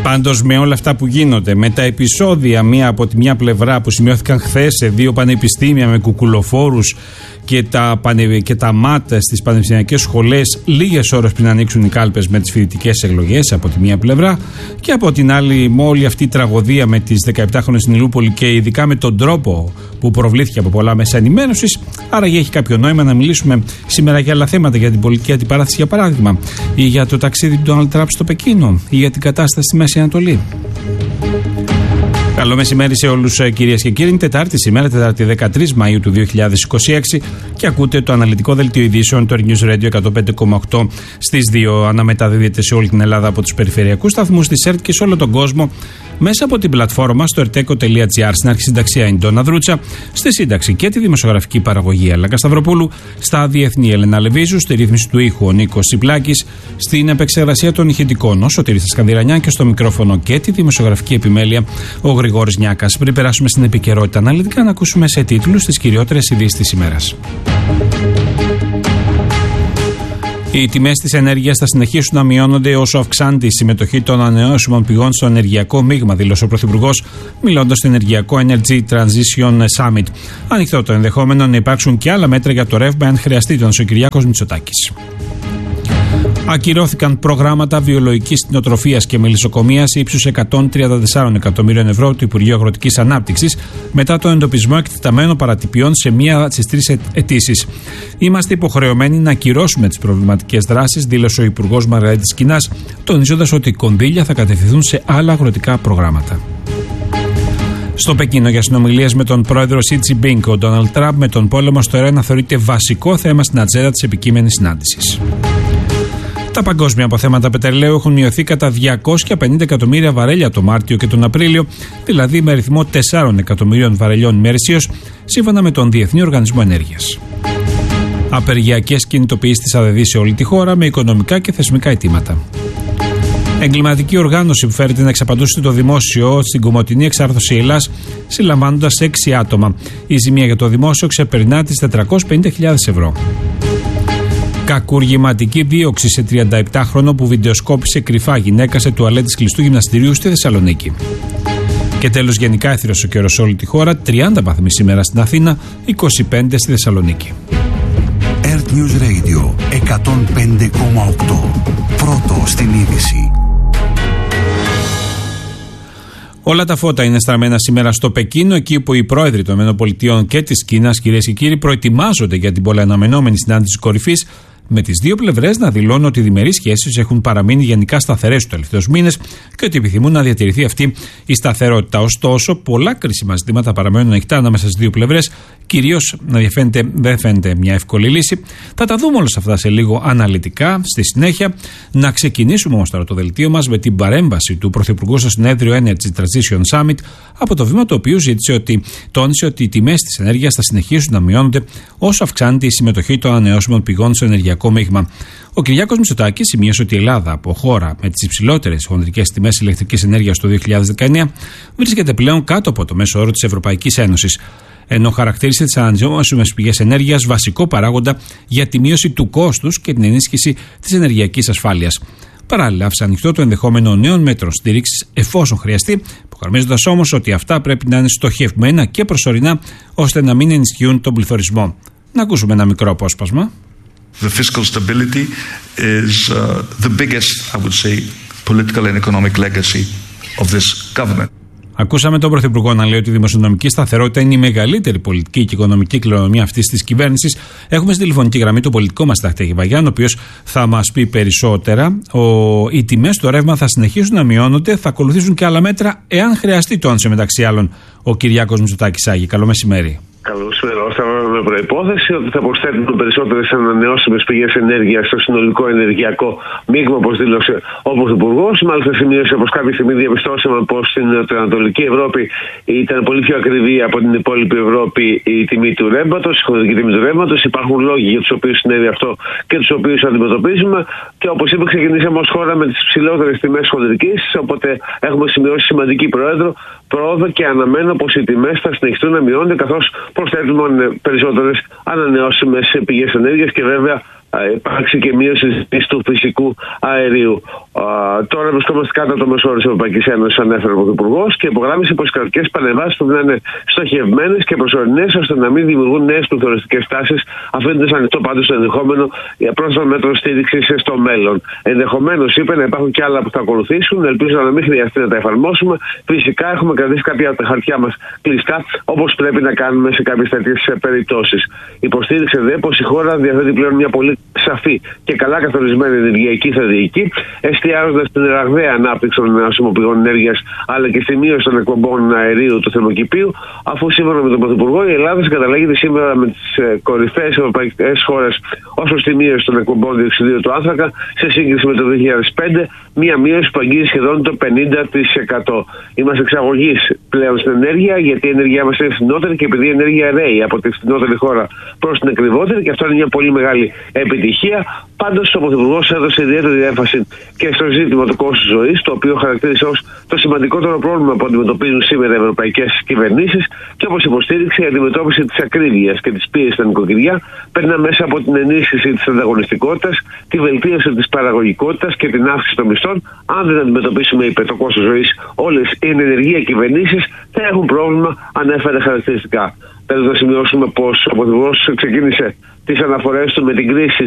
Πάντως, με όλα αυτά που γίνονται, με τα επεισόδια μία από τη μια πλευρά που σημειώθηκαν χθες σε 2 πανεπιστήμια με κουκουλοφόρους και τα ΜΑΤ στις πανεπιστημιακές σχολές λίγες ώρες πριν ανοίξουν οι κάλπες με τις φοιτητικές εκλογές από τη μία πλευρά, και από την άλλη με όλη αυτή η τραγωδία με τις 17χρονες στην Ηλιούπολη και ειδικά με τον τρόπο που προβλήθηκε από πολλά μέσα ενημέρωσης. Άραγε έχει κάποιο νόημα να μιλήσουμε σήμερα για άλλα θέματα, για την πολιτική αντιπαράθεση για παράδειγμα, ή για το ταξίδι του Ντόναλντ Τραμπ στο Πεκίνο, ή για την κατάσταση στη Μέση Ανατολή. Καλό μεσημέρι σε όλους, κυρίες και κύριοι. Είναι Τετάρτη σήμερα, Τετάρτη 13 Μαΐου του 2026, και ακούτε το αναλυτικό δελτίο ειδήσεων του News Radio 105,8 στις 2. Αναμεταδίδεται σε όλη την Ελλάδα από τους περιφερειακούς σταθμούς της ΕΡΤ και σε όλο τον κόσμο μέσα από την πλατφόρμα στο erteco.gr. Στην αρχισυνταξία η Ντόνα Δρούτσα, στη σύνταξη και τη δημοσιογραφική παραγωγή Αλέκα Σταυροπούλου, στα διεθνή Ελένα Λεβίζου, στη ρύθμιση του ήχου ο Νίκος Τσιπλάκης, στην επεξεργασία των ηχητικών ο Σωτήρης Σκανδυρανιά και στο μικρόφωνο και τη δημοσιογραφική επιμέλεια ο Γρηγόρης Νιάκας. Πριν περάσουμε στην επικαιρότητα αναλυτικά, να ακούσουμε σε τίτλους τις κυριότερες ειδήσεις της ημέρας. Οι τιμές της ενέργειας θα συνεχίσουν να μειώνονται όσο αυξάνεται η συμμετοχή των ανανεώσιμων πηγών στο ενεργειακό μείγμα, δήλωσε ο Πρωθυπουργός, μιλώντας στο Ενεργειακό Energy Transition Summit. Ανοιχτό το ενδεχόμενο να υπάρξουν και άλλα μέτρα για το ρεύμα, αν χρειαστεί, τον Κυριάκος Μητσοτάκης. Ακυρώθηκαν προγράμματα βιολογικής κτηνοτροφίας και μελισσοκομείας ύψους 134 εκατομμύριων ευρώ του Υπουργείου Αγροτικής Ανάπτυξης μετά τον εντοπισμό εκτεταμένων παρατυπιών σε μία στις 3 αιτήσεις. Είμαστε υποχρεωμένοι να ακυρώσουμε τις προβληματικές δράσεις, δήλωσε ο Υπουργός Μαργαρίτης Κινάς, τονίζοντας ότι οι κονδύλια θα κατευθυνθούν σε άλλα αγροτικά προγράμματα. Στο Πεκίνο, για συνομιλίες με τον πρόεδρο Σι Τζινπίνγκ, ο Ντόναλντ Τραμπ με τον πόλεμο στο Ιράν θεωρείται βασικό θέμα στην ατζέντα της επικείμενης συνάντησης. Τα παγκόσμια αποθέματα πετρελαίου έχουν μειωθεί κατά 250 εκατομμύρια βαρέλια το Μάρτιο και τον Απρίλιο, δηλαδή με αριθμό 4 εκατομμυρίων βαρελιών ημερησίως, σύμφωνα με τον Διεθνή Οργανισμό Ενέργειας. Απεργιακές κινητοποιήσεις της ΑΔΔ σε όλη τη χώρα με οικονομικά και θεσμικά αιτήματα. Εγκληματική οργάνωση που φέρεται να εξαπαντούσε το δημόσιο στην Κομοτηνή εξάρθρωση Ελλάς, συλλαμβάνοντας 6 άτομα. Η ζημία για το δημόσιο ξεπερνά τις 450.000 ευρώ. Κακουργηματική δίωξη σε 37χρονο που βιντεοσκόπησε κρυφά γυναίκα σε τουαλέτης κλειστού γυμναστηρίου στη Θεσσαλονίκη. Και τέλος, γενικά έθριος ο καιρός σε όλη τη χώρα, 30 βαθμοί σήμερα στην Αθήνα, 25 στη Θεσσαλονίκη. Earth News Radio 105,8. Πρώτο στην είδηση. Όλα τα φώτα είναι στραμμένα σήμερα στο Πεκίνο, εκεί που οι πρόεδροι των ΗΠΑ και της Κίνας, κυρίες και κύριοι, προετοιμάζονται για την πολυαναμενόμενη συνάντηση κορυφής, με τις δύο πλευρές να δηλώνουν ότι οι διμερείς σχέσεις έχουν παραμείνει γενικά σταθερές τους τελευταίους μήνες και ότι επιθυμούν να διατηρηθεί αυτή η σταθερότητα. Ωστόσο, πολλά κρίσιμα ζητήματα παραμένουν ανοιχτά ανάμεσα στις δύο πλευρές, κυρίως δεν φαίνεται μια εύκολη λύση. Θα τα δούμε όλα αυτά σε λίγο αναλυτικά στη συνέχεια. Να ξεκινήσουμε όμως τώρα το δελτίο μας με την παρέμβαση του Πρωθυπουργού στο συνέδριο Energy Transition Summit, από το βήμα το οποίο τόνισε ότι οι τιμές της ενέργειας θα συνεχίσουν να μειώνονται όσο αυξάνεται η συμμετοχή των ανανεώσιμων πηγών στο ενεργειακό μείγμα. Ο Κυριάκος Μητσοτάκης σημείωσε ότι η Ελλάδα, από χώρα με τις υψηλότερες χονδρικές τιμές ηλεκτρικής ενέργειας το 2019, βρίσκεται πλέον κάτω από το μέσο όρο της Ευρωπαϊκής Ένωσης, ενώ χαρακτήρισε τις ανανεώσιμες πηγές ενέργειας βασικό παράγοντα για τη μείωση του κόστους και την ενίσχυση της ενεργειακής ασφάλειας. Παράλληλα, άφησε ανοιχτό το ενδεχόμενο νέων μέτρων στήριξης εφόσον χρειαστεί, υπογραμμίζοντας όμως ότι αυτά πρέπει να είναι στοχευμένα και προσωρινά ώστε να μην ενισχύουν τον πληθωρισμό. Να ακούσουμε ένα μικρό απόσπασμα. The fiscal stability is the biggest, I would say, political and economic legacy of this government. Ακούσαμε τον Πρωθυπουργό να λέει ότι η δημοσιονομική σταθερότητα είναι η μεγαλύτερη πολιτική και οικονομική κληρονομιά αυτής της κυβέρνησης. Έχουμε στη τηλεφωνική γραμμή τον πολιτικό μας Ταχτέγη Βαγιάν, ο οποίος θα μας πει περισσότερα. Οι τιμές του ρεύμα θα συνεχίσουν να μειώνονται, θα ακολουθήσουν και άλλα μέτρα, εάν χρειαστεί, τόνισε μεταξύ άλλων ο Κυριάκος Μητσοτάκης. Άγη, καλό μεσημέρι. Με προϋπόθεση ότι θα προσθέτουν περισσότερες ανανεώσιμες πηγές ενέργειας στο συνολικό ενεργειακό μείγμα, όπως δήλωσε ο Πρωθυπουργός. Μάλιστα, σημείωσε πως κάποια στιγμή διαπιστώσαμε πως στην Ανατολική Ευρώπη ήταν πολύ πιο ακριβή από την υπόλοιπη Ευρώπη η τιμή του ρεύματος, η χονδρική τιμή του ρεύματος. Υπάρχουν λόγοι για τους οποίους συνέβη αυτό και τους οποίους αντιμετωπίζουμε. Και όπως είπε, ξεκινήσαμε ως χώρα με τις ψηλότερες τιμές χονδρικής. Οπότε έχουμε σημειώσει σημαντική πρόοδο και αναμένω πως οι τιμές θα συνεχιστούν να μειώνονται καθώς προσθέτουμε περισσότερες ανανεώσιμες πηγές ενέργειας και βέβαια υπάρξει και μείωση του φυσικού αερίου. Τώρα βρισκόμαστε κάτω από το μεσόωρο της Ευρωπαϊκής Ένωσης, ανέφερε ο Πρωθυπουργός, και υπογράμμισε πως οι κρατικές παρεμβάσεις πρέπει να είναι στοχευμένες και προσωρινές, ώστε να μην δημιουργούν νέες πληθωριστικές τάσεις, αφήνοντας ανοιχτό πάντως το ενδεχόμενο για πρόσθετο μέτρο στήριξης στο μέλλον. Ενδεχομένως, είπε, να υπάρχουν και άλλα που θα ακολουθήσουν. Ελπίζω να μην χρειαστεί να τα εφαρμόσουμε. Φυσικά, έχουμε κρατήσει κάποια από τα χαρτιά μας κλειστά, όπως πρέπει να κάνουμε σε κάποιες τέτοιες περιπτώσεις. Υποστήριξε δε πως η χώρα διαθέτει πλέον μια πολύ σαφή και καλά καθορισμένη ενεργειακή στρατηγική, εστιάζοντας στην ραγδαία ανάπτυξη των ανανεώσιμων πηγών ενέργειας, αλλά και στη μείωση των εκπομπών αερίου του θερμοκηπίου, αφού σύμφωνα με τον Πρωθυπουργό η Ελλάδα συγκαταλέγεται σήμερα με τις κορυφαίες ευρωπαϊκές χώρες ως προς τη μείωση των εκπομπών διοξιδίου του άνθρακα σε σύγκριση με το 2005, μια μείωση που αγγίζει σχεδόν το 50%. Είμαστε εξαγωγής πλέον στην ενέργεια, γιατί η ενέργειά μας είναι φθηνότερη και επειδή η ενέργεια ρέει από τη φθηνότερη χώρα προς την ακριβότερη, και αυτό είναι μια πολύ μεγάλη επιτυχία. Πάντως, ο Πρωθυπουργός έδωσε ιδιαίτερη έμφαση και στο ζήτημα του κόστους ζωής, το οποίο χαρακτήρισε ως το σημαντικότερο πρόβλημα που αντιμετωπίζουν σήμερα οι ευρωπαϊκές κυβερνήσεις, και όπως υποστήριξε, η αντιμετώπιση της ακρίβειας και της πίεσης στα νοικοκυριά περνά μέσα από την ενίσχυση της ανταγωνιστικότητας, τη βελτίωση της παραγωγικότητας και την αύξηση των μισθών. Αν δεν αντιμετωπίσουμε, είπε, το κόστος ζωής, όλες οι ενεργεία κυβερνήσεις θα έχουν πρόβλημα, ανέφερε χαρακτηριστικά. Θέλω να σημειώσουμε πως ο Πρωθυπουργός ξεκίνησε τις αναφορές του με την κρίση